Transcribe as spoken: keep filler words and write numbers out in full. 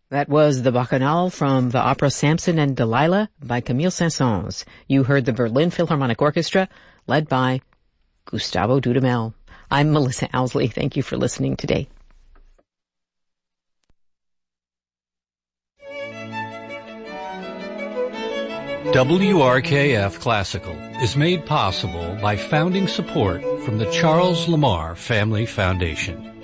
That was the Bacchanal from the opera Samson and Delilah by Camille Saint-Saëns. You heard the Berlin Philharmonic Orchestra, led by Gustavo Dudamel. I'm Melissa Owsley. Thank you for listening today. W R K F Classical is made possible by founding support from the Charles Lamar Family Foundation.